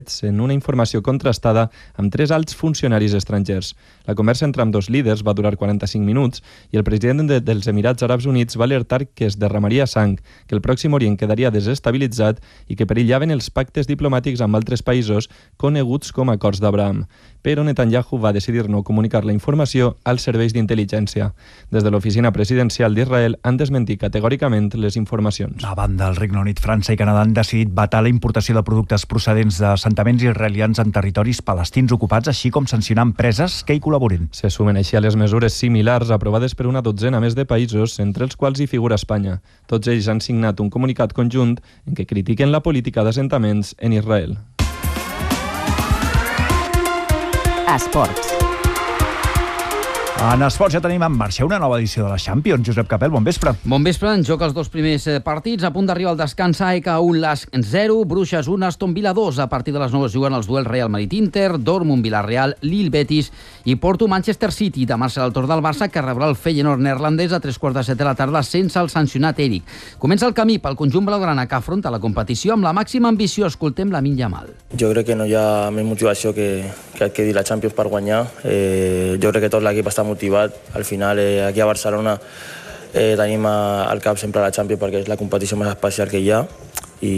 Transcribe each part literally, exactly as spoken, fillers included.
en una informació contrastada amb tres alts funcionaris estrangers. La conversa entre ambdós líders va durar quaranta-cinc minuts i el president de, dels Emirats Àrabs Units va alertar que es derramaria sang, que el Pròxim Orient quedaria desestabilitzat i que perillaven els pactes diplomàtics amb altres països coneguts com Acords d'Abraham. Però Netanyahu va decidir no comunicar la informació als serveis d'intel·ligència. Des de l'oficina presidencial d'Israel han desmentit categòricament les informacions. A banda, el Regne Unit, França i Canadà han decidit vetar la importació de productes procedents d'assentaments israelians en territoris palestins ocupats, així com sancionar empreses que hi col·laborin. Se sumen així a les mesures similars aprovades per una dotzena més de països, entre els quals hi figura Espanya. Tots ells han signat un comunicat conjunt en què critiquen la política d'assentaments en Israel. Esports. En esports ja tenim en marxa una nova edició de la Champions. Josep Capel, bon vespre. Bon vespre, en joc els dos primers partits. A punt d'arribar al descans, A E K un, Lask zero, Bruixes un, Aston Villa dos. A partir de les nou es juguen els duels Real Madrid-Inter, Dortmund Villarreal, Lille Betis i Porto Manchester City. Demà serà el torn del Barça, que rebrà el Feyenoord neerlandès a tres quarts de set de la tarda sense el sancionat Eric. Comença el camí pel conjunt blaugrana que afronta la competició amb la màxima ambició. Escoltem Lamine Yamal. Jo crec que no hi ha més motivació que, que adquirir la Champions per guanyar. Eh, jo crec que tot l'equip està motivat. Al final, eh, aquí a Barcelona eh, tenim al cap sempre la Champions perquè és la competició més especial que hi ha i,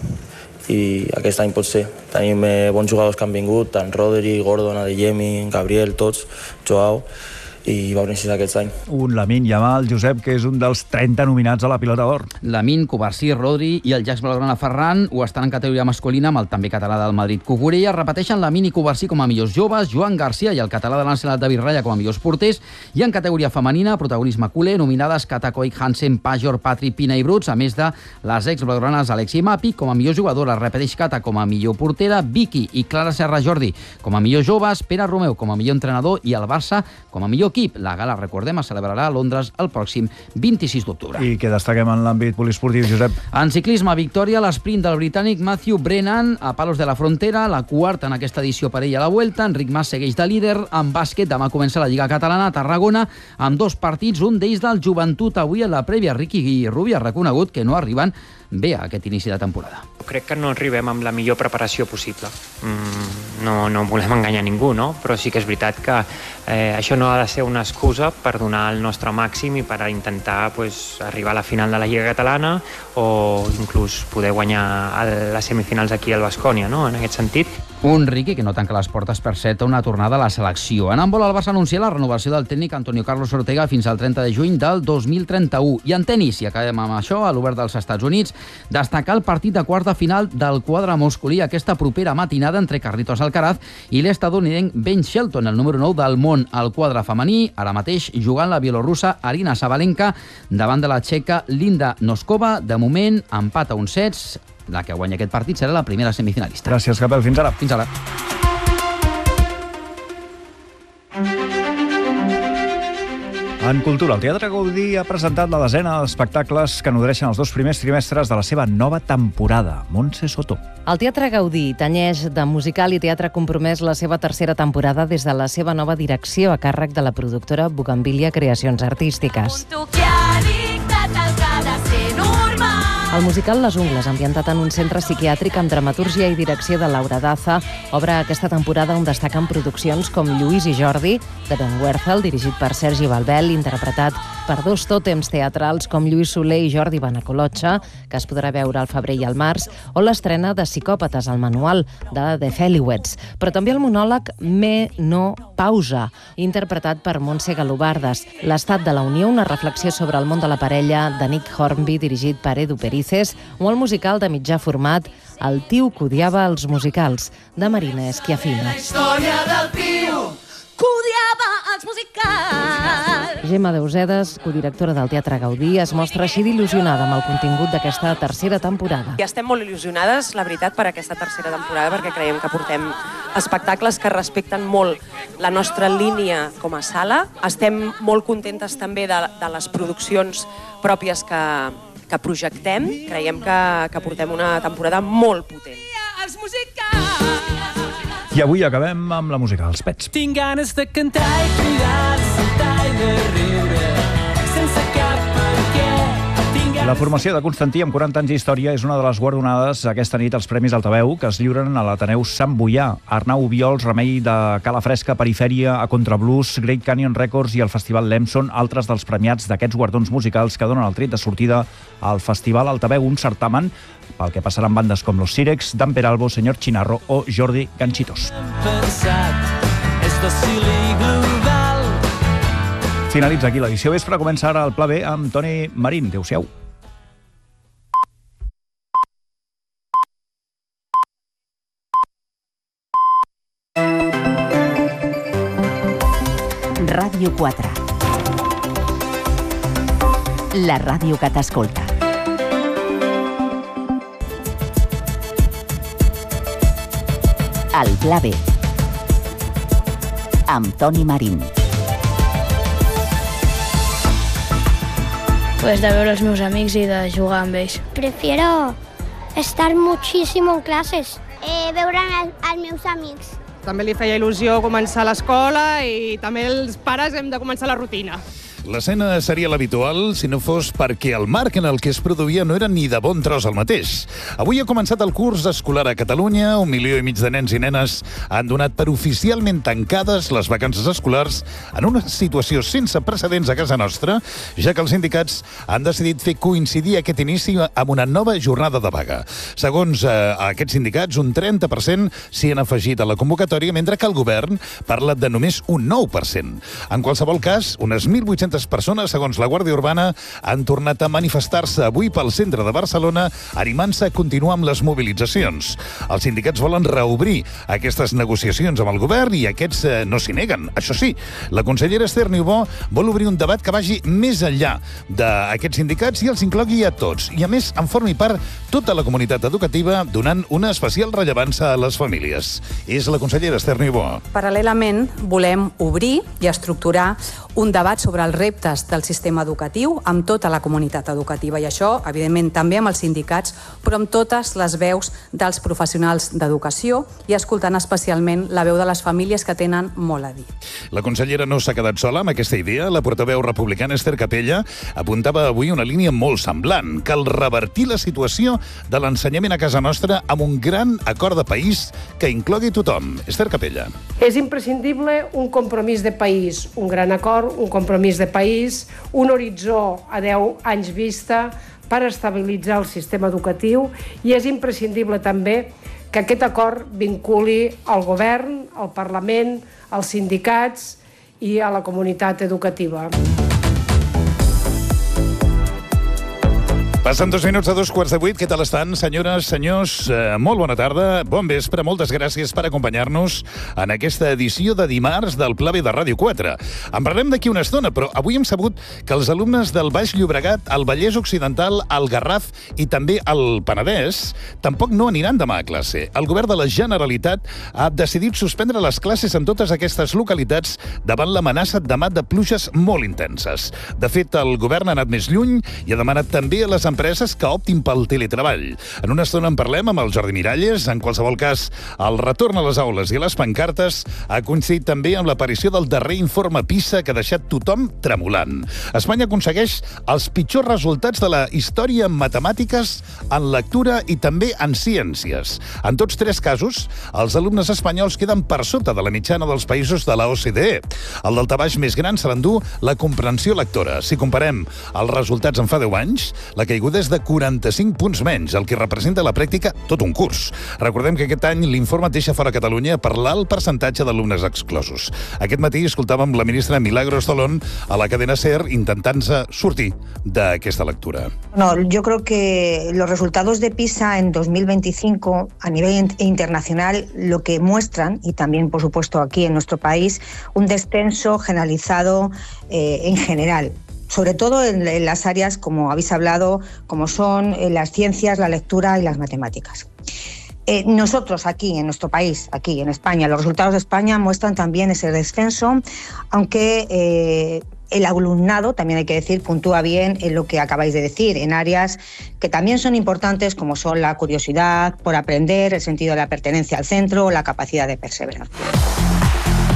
i aquest any pot ser. Tenim eh, bons jugadors que han vingut, tant Rodri, Gordon, Adeyemi, Gabriel, tots, Joao, i va necessitar aquest any. Un Lamine Yamal, Josep, que és un dels trenta nominats a la Pilota d'Or. Lamine, Covarsí, Rodri i el Jax Blaugrana Ferran ho estan en categoria masculina amb el també català del Madrid Cucurella. Repeteixen Lamine i Covarsí com a millors joves, Joan Garcia i el català de l'Ancelat David Raya com a millors porters, i en categoria femenina, protagonisme culer, nominades Kata Koik, Hansen, Pajor, Patri, Pina i Bruts, a més de les ex blaugranes Alexi Mapi com a millor jugadora, repeteix Kata com a millor portera, Vicky i Clara Serra Jordi com a millors joves, Pere Romeu com a millor entrenador i el Barça com a millor equip. La gala, recordem, es celebrarà a Londres el pròxim vint-i-sis d'octubre. I què destaquem en l'àmbit poliesportiu, Josep? En ciclisme, victòria a l'esprint del britànic Matthew Brennan a Palos de la Frontera, la quarta en aquesta edició per ell a la Vuelta. Enric Mas segueix de líder. En bàsquet, demà comença la Lliga Catalana a Tarragona amb dos partits, un d'ells del Joventut. Avui a la prèvia, Riqui Rubio ha reconegut que no arriben bé a aquest inici de temporada. Crec que no arribem amb la millor preparació possible. Mm, no, no volem enganyar ningú, no? Però sí que és veritat que eh, això no ha de ser una excusa per donar el nostre màxim i per intentar pues, arribar a la final de la Lliga Catalana o inclús poder guanyar les semifinals aquí al Baskonia, no? En aquest sentit. Un Riqui que no tanca les portes per set a una tornada a la selecció. En handbol, el Barça anuncia la renovació del tècnic Antonio Carlos Ortega fins al trenta de juny del dos mil trenta-u. I en tenis, i acabem amb això, a l'Obert dels Estats Units, destacar el partit de quarta final del quadre masculí aquesta propera matinada entre Carlitos Alcaraz i l'estadounidenc Ben Shelton, el número nou del món. Al quadre femení, ara mateix jugant la bielorrussa Arina Sabalenka davant de la txeca Linda Noskova. De moment, empat a uns sets. La que guanya aquest partit serà la primera semifinalista. Gràcies, Capel. Fins ara. Fins ara. En cultura, el Teatre Gaudí ha presentat la desena d'espectacles que nodreixen els dos primers trimestres de la seva nova temporada. Montse Soto. El Teatre Gaudí tenyeix de musical i teatre compromès la seva tercera temporada des de la seva nova direcció a càrrec de la productora Bugambilia Creacions Artístiques. El musical Les Ungles, ambientat en un centre psiquiàtric amb dramaturgia i direcció de Laura Daza, obre aquesta temporada on destaquen produccions com Lluís i Jordi, de Ben Werthel, dirigit per Sergi Balbel, interpretat per dos tòtems teatrals com Lluís Soler i Jordi Banacolotxa, que es podrà veure al febrer i al març, o l'estrena de Psicòpates, el manual de The Feliwets, però també el monòleg Me No Pausa, interpretat per Montse Galobardes. L'estat de la unió, una reflexió sobre el món de la parella, de Nick Hornby, dirigit per Edu Perices, o el musical de mitjà format El tio que odiava els musicals, de Marina Schiaffino. La història del tio que odiava els musicals. Gemma Deusedes, codirectora del Teatre Gaudí, es mostra així d'il·lusionada amb el contingut d'aquesta tercera temporada. I estem molt il·lusionades, la veritat, per aquesta tercera temporada, perquè creiem que portem espectacles que respecten molt la nostra línia com a sala. Estem molt contentes també de, de les produccions pròpies que, que projectem. Creiem que, que portem una temporada molt potent. Els musicals! I avui acabem amb la música dels Pets. Tinc ganes de cantar i cridar, de saltar i de riure, sense cap per què. La formació de Constantí, amb quaranta anys d'història, és una de les guardonades aquesta nit als Premis Altaveu, que es lliuren a l'Ateneu Sant Boià. Arnau Obiols, Remei de Cala Fresca, Perifèria, A Contrablues, Great Canyon Records i el Festival Lem són altres dels premiats d'aquests guardons musicals que donen el tret de sortida al Festival Altaveu, un certamen pel que passaran bandes com Los Sirex, Dan Peralbo, Senyor Chinarro o Jordi Ganchitos. Finalitza aquí l'edició vespre, comença ara el Pla B amb Toni Marín. Adéu-siau. Ràdio quatre. La ràdio que t'escolta. El Pla B. Amb Toni Marín. Pues de veure els meus amics i de jugar amb ells. Prefiero estar muchísimo en clases. Eh, veure els meus amics. També li feia il·lusió començar l'escola i també els pares hem de començar la rutina. L'escena seria l'habitual si no fos perquè el marc en el que es produïa no era ni de bon tros el mateix. Avui ha començat el curs escolar a Catalunya, un milió i mig de nens i nenes han donat per oficialment tancades les vacances escolars en una situació sense precedents a casa nostra, ja que els sindicats han decidit fer coincidir aquest inici amb una nova jornada de vaga. Segons eh, aquests sindicats, un trenta per cent s'hi han afegit a la convocatòria, mentre que el govern parla de només un nou per cent. En qualsevol cas, unes mil vuit-centes persones, segons la Guàrdia Urbana, han tornat a manifestar-se avui pel centre de Barcelona, animant-se a continuar amb les mobilitzacions. Els sindicats volen reobrir aquestes negociacions amb el govern i aquests eh, no s'hi neguen. Això sí, la consellera Esther Niubó vol obrir un debat que vagi més enllà d'aquests sindicats i els inclogui a tots. I a més, en formi part tota la comunitat educativa, donant una especial rellevància a les famílies. És la consellera Esther Niubó. Paral·lelament, volem obrir i estructurar un debat sobre els reptes del sistema educatiu amb tota la comunitat educativa i això, evidentment, també amb els sindicats, però amb totes les veus dels professionals d'educació i escoltant especialment la veu de les famílies que tenen molt a dir. La consellera no s'ha quedat sola amb aquesta idea. La portaveu republicana Esther Capella apuntava avui una línia molt semblant. Cal revertir la situació de l'ensenyament a casa nostra amb un gran acord de país que inclogui tothom. Esther Capella. És imprescindible un compromís de país, un gran acord, un compromís de país, un horitzó a deu anys vista per estabilitzar el sistema educatiu i és imprescindible també que aquest acord vinculi al govern, al Parlament, als sindicats i a la comunitat educativa. Passen dos minuts a dos quarts de vuit. Què tal estan, senyores, senyors? Eh, molt bona tarda, bon vespre, moltes gràcies per acompanyar-nos en aquesta edició de dimarts del Pla B de Ràdio quatre. En parlem d'aquí una estona, però avui hem sabut que els alumnes del Baix Llobregat, el Vallès Occidental, el Garraf i també el Penedès tampoc no aniran demà a classe. El govern de la Generalitat ha decidit suspendre les classes en totes aquestes localitats davant l'amenaça demà de pluges molt intenses. De fet, el govern ha anat més lluny i ha demanat també a les empreses que optin pel teletreball. En una estona en parlem amb el Jordi Miralles. En qualsevol cas, el retorn a les aules i a les pancartes ha coincidit també amb l'aparició del darrer informe PISA que ha deixat tothom tremolant. Espanya aconsegueix els pitjors resultats de la història en matemàtiques, en lectura i també en ciències. En tots tres casos, els alumnes espanyols queden per sota de la mitjana dels països de la O C D E. El daltabaix més gran se l'endú la comprensió lectora. Si comparem els resultats en fa deu anys, la caiguda és de quaranta-cinc punts menys, el que representa a la pràctica tot un curs. Recordem que aquest any l'informe deixa fora Catalunya per l'alt percentatge d'alumnes exclosos. Aquest matí escoltàvem la ministra Milagros Tolón a la cadena SER intentant-se sortir d'aquesta lectura. No, yo creo que los resultados de PISA en dos mil veinticinco a nivel internacional lo que muestran, y también por supuesto aquí en nuestro país, un descenso generalizado eh, en general. Sobre todo en, en las áreas, como habéis hablado, como son eh, las ciencias, la lectura y las matemáticas. Eh, nosotros aquí, en nuestro país, aquí en España, los resultados de España muestran también ese descenso, aunque eh, el alumnado, también hay que decir, puntúa bien en lo que acabáis de decir, en áreas que también son importantes, como son la curiosidad por aprender, el sentido de la pertenencia al centro o la capacidad de perseverar.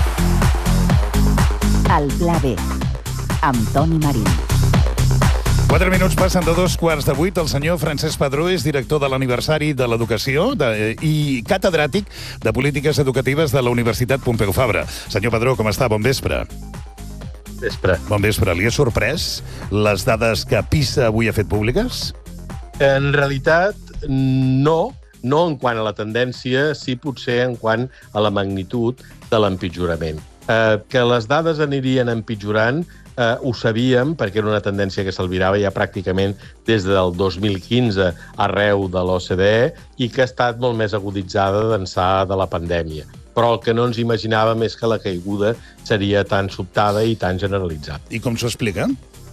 El Pla B, amb Toni Marín. Quatre minuts passen de dos quarts de vuit. El senyor Francesc Padró és director de l'Aniversari de l'Educació de, i catedràtic de Polítiques Educatives de la Universitat Pompeu Fabra. Senyor Padró, com està? Bon vespre. Vespre. Bon vespre. Li ha sorprès les dades que PISA avui ha fet públiques? En realitat, no. No en quant a la tendència, sí potser en quant a la magnitud de l'empitjorament. Eh, que les dades anirien empitjorant eh, ho sabíem, perquè era una tendència que s'albirava ja pràcticament des del dos mil quinze arreu de l'O C D E i que ha estat molt més aguditzada d'ençà de la pandèmia. Però el que no ens imaginàvem és que la caiguda seria tan sobtada i tan generalitzada. I com s'ho explica?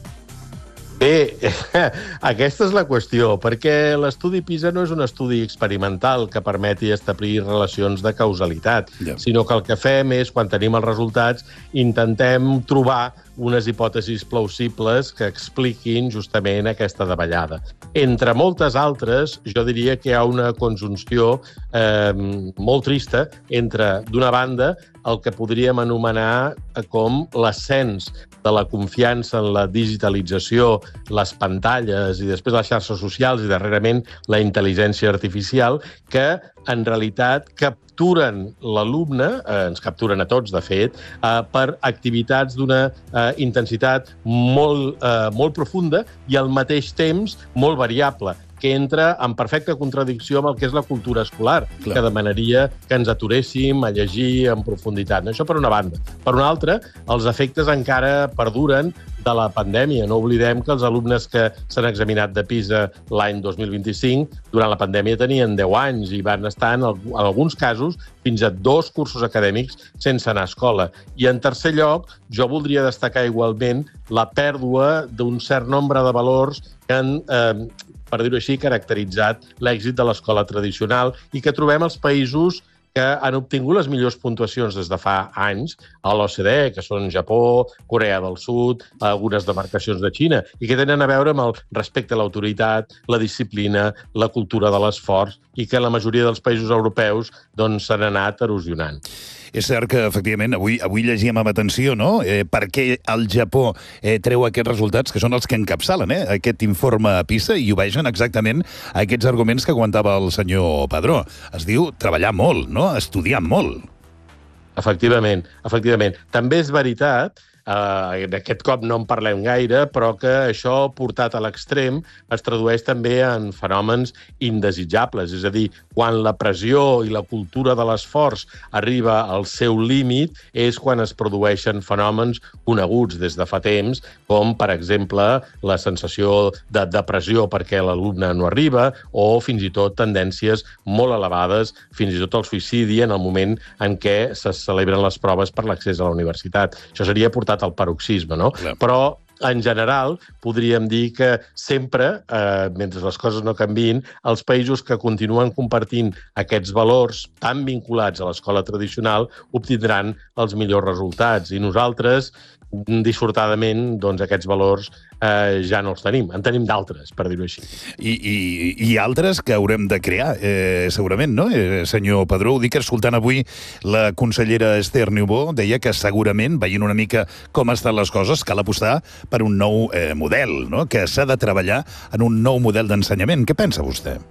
Bé, aquesta és la qüestió, perquè l'estudi PISA no és un estudi experimental que permeti establir relacions de causalitat, ja. Sinó que el que fem és, quan tenim els resultats, intentem trobar unes hipòtesis plausibles que expliquin justament aquesta davallada. Entre moltes altres, jo diria que hi ha una conjunció eh, molt trista entre, d'una banda, el que podríem anomenar com l'ascens de la confiança en la digitalització, les pantalles i després les xarxes socials i darrerament la intel·ligència artificial, que en realitat capturen l'alumne, eh, ens capturen a tots, de fet, eh, per activitats d'una eh, intensitat molt, eh, molt profunda i al mateix temps molt variable, que entra en perfecta contradicció amb el que és la cultura escolar, Clar. que demanaria que ens aturéssim a llegir en profunditat. Això per una banda. Per una altra, els efectes encara perduren de la pandèmia. No oblidem que els alumnes que s'han examinat de PISA l'any dos mil vint-i-cinc, durant la pandèmia tenien deu anys i van estar, en, en alguns casos, fins a dos cursos acadèmics sense anar a escola. I en tercer lloc, jo voldria destacar igualment la pèrdua d'un cert nombre de valors que han, eh, per dir-ho així, caracteritzat l'èxit de l'escola tradicional i que trobem als països que han obtingut les millors puntuacions des de fa anys a l'O C D E, que són Japó, Corea del Sud, algunes demarcacions de Xina, i que tenen a veure amb el respecte a l'autoritat, la disciplina, la cultura de l'esforç, i que la majoria dels països europeus doncs, s'han anat erosionant. És cert que, efectivament, avui, avui llegíem amb atenció, no?, eh, per què el Japó eh, treu aquests resultats, que són els que encapçalen eh, aquest informe PISA, i obeixen exactament aquests arguments que comentava el senyor Padró. Es diu treballar molt, no?, estudiar molt. Efectivament, efectivament. També és veritat, eh, aquest cop no en parlem gaire, però que això portat a l'extrem es tradueix també en fenòmens indesitjables. És a dir, quan la pressió i la cultura de l'esforç arriba al seu límit és quan es produeixen fenòmens coneguts des de fa temps, com, per exemple, la sensació de depressió perquè l'alumne no arriba o fins i tot tendències molt elevades, fins i tot al suïcidi en el moment en què se celebren les proves per l'accés a la universitat. Això seria portat al paroxisme, no? Clar. Però en general, podríem dir que sempre, eh, mentre les coses no canviïn, els països que continuen compartint aquests valors tan vinculats a l'escola tradicional obtindran els millors resultats. I nosaltres, dissortadament, doncs aquests valors eh, ja no els tenim. En tenim d'altres, per dir-ho així. I, i, i altres que haurem de crear, eh, segurament, no, eh, senyor Padró? Ho dic escoltant avui la consellera Esther Niubó, deia que segurament, veient una mica com estan les coses, cal apostar per un nou eh, model, no?, que s'ha de treballar en un nou model d'ensenyament. Què pensa vostè?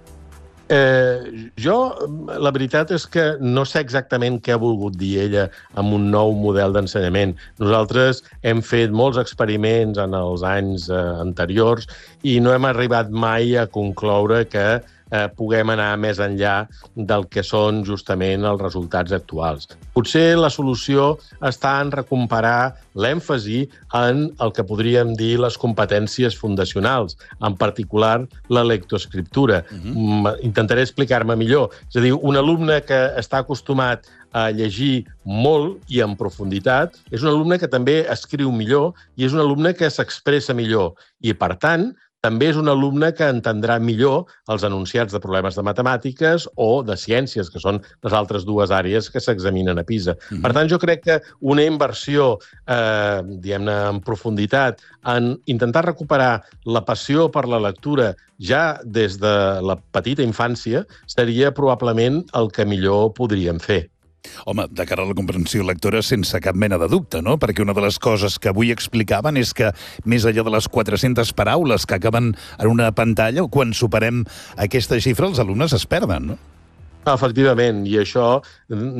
Eh, jo, la veritat és que no sé exactament què ha volgut dir ella amb un nou model d'ensenyament. Nosaltres hem fet molts experiments en els anys eh, anteriors i no hem arribat mai a concloure que eh, puguem anar més enllà del que són justament els resultats actuals. Potser la solució està en recuperar l'èmfasi en el que podríem dir les competències fundacionals, en particular la lectoescriptura. Uh-huh. Intentaré explicar-me millor. És a dir, un alumne que està acostumat a llegir molt i en profunditat és un alumne que també escriu millor i és un alumne que s'expressa millor. I, per tant, també és un alumne que entendrà millor els enunciats de problemes de matemàtiques o de ciències, que són les altres dues àrees que s'examinen a PISA. Mm-hmm. Per tant, jo crec que una inversió, eh, diguem-ne, en profunditat, en intentar recuperar la passió per la lectura ja des de la petita infància, seria probablement el que millor podríem fer. Home, de cara a la comprensió lectora, sense cap mena de dubte, no? Perquè una de les coses que avui explicaven és que, més enllà de les quatre-centes paraules que acaben en una pantalla, quan superem aquesta xifra, els alumnes es perden, no? Efectivament, i això